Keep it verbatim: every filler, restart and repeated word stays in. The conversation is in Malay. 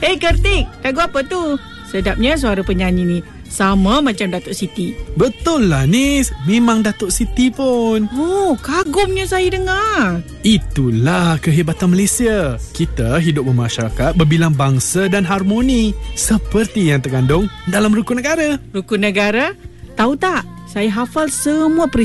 Eh Kartik, lagu apa tu? Sedapnya suara penyanyi ni. Sama macam Datuk Siti. Betul lah Nis, memang Datuk Siti pun. Oh, kagumnya saya dengar. Itulah kehebatan Malaysia. Kita hidup bermasyarakat berbilang bangsa dan harmoni, seperti yang terkandung dalam rukun negara. Rukun negara? Tahu tak? Saya hafal semua peristiwa